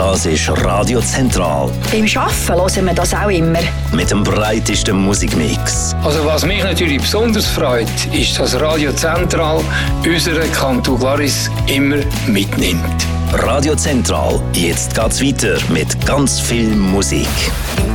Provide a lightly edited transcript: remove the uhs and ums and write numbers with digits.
Das ist Radio Zentral. Beim Arbeiten hören wir das auch immer. Mit dem breitesten Musikmix. Also was mich natürlich besonders freut, ist, dass Radio Zentral unseren Kanton Glaris immer mitnimmt. Radio Zentral. Jetzt geht's weiter mit ganz viel Musik.